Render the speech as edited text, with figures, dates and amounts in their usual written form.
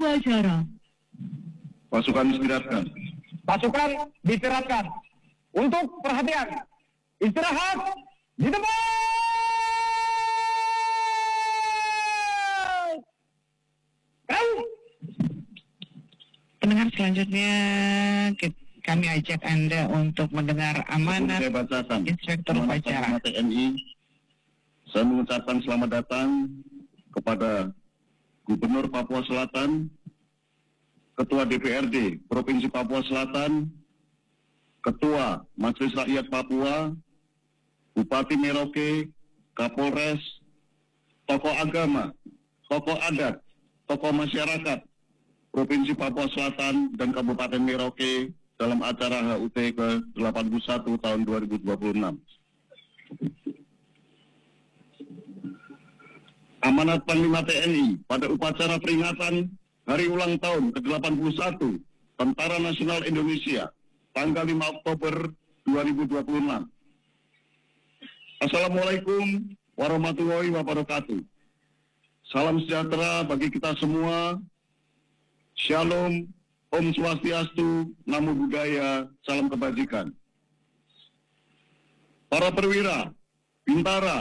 upacara. Pasukan istirahatkan. Pasukan diistirahatkan. Untuk perhatian, istirahat di tempat. Pendengar selanjutnya kami ajak Anda untuk mendengar amanat Saya bacakan. Inspektur Upacara. TNI. Saya mengucapkan selamat datang kepada Gubernur Papua Selatan, Ketua DPRD Provinsi Papua Selatan, Ketua Majelis Rakyat Papua, Bupati Merauke, Kapolres, tokoh agama, tokoh adat, tokoh masyarakat Provinsi Papua Selatan dan Kabupaten Merauke dalam acara HUT ke-81 tahun 2026. Amanat Panglima TNI pada upacara peringatan Hari Ulang Tahun ke-81 Tentara Nasional Indonesia tanggal 5 Oktober 2026. Assalamualaikum warahmatullahi wabarakatuh. Salam sejahtera bagi kita semua. Shalom, Om Swastiastu, Namo Buddhaya, salam kebajikan. Para perwira, bintara,